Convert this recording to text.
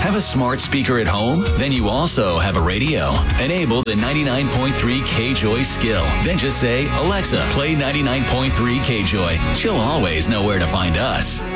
Have a smart speaker at home? Then you also have a radio. Enable the 99.3 KJOY skill. Then just say, Alexa, play 99.3 KJOY. She'll always know where to find us.